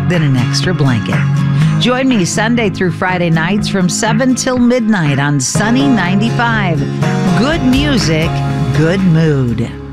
than an extra blanket. Join me Sunday through Friday nights from 7 till midnight on Sunny 95. Good music, good mood.